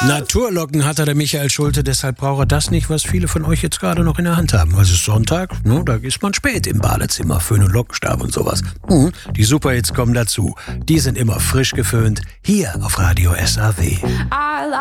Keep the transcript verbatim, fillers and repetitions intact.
Naturlocken hat er, der Michael Schulte, deshalb braucht er das nicht, was viele von euch jetzt gerade noch in der Hand haben. Also es ist Sonntag, ne, da ist man spät im Badezimmer, Föhn und Lockenstab und sowas. Mhm. Die Superhits kommen dazu. Die sind immer frisch geföhnt, hier auf Radio S A W.